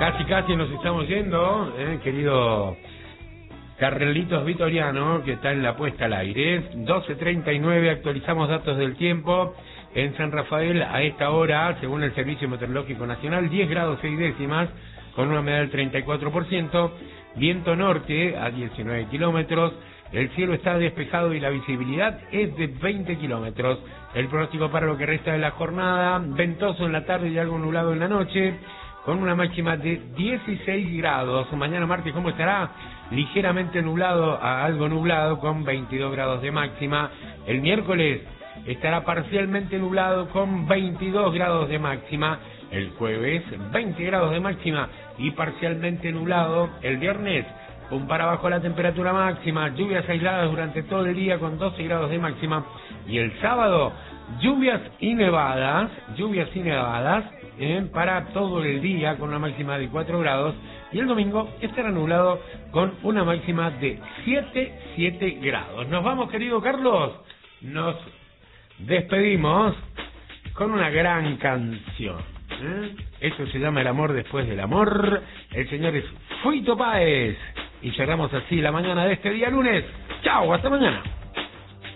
Casi nos estamos yendo, querido Carlitos Vitoriano, que está en la puesta al aire. 12:39, actualizamos datos del tiempo. En San Rafael, a esta hora, según el Servicio Meteorológico Nacional, 10 grados 6 décimas, con una humedad del 34%, viento norte a 19 kilómetros, el cielo está despejado y la visibilidad es de 20 kilómetros. El pronóstico para lo que resta de la jornada: ventoso en la tarde y algo nublado en la noche, con una máxima de 16 grados. Mañana martes, ¿cómo estará? Ligeramente nublado a algo nublado, con 22 grados de máxima. El miércoles estará parcialmente nublado, con 22 grados de máxima. El jueves, 20 grados de máxima y parcialmente nublado. El viernes, un para abajo la temperatura máxima, lluvias aisladas durante todo el día con 12 grados de máxima. Y el sábado, lluvias y nevadas para todo el día con una máxima de 4 grados. Y el domingo estará nublado con una máxima de 7 grados. Nos vamos, querido Carlos. Nos despedimos con una gran canción. Esto se llama El amor después del amor. El señor es Fito Páez. Y cerramos así la mañana de este día lunes. ¡Chao! ¡Hasta mañana!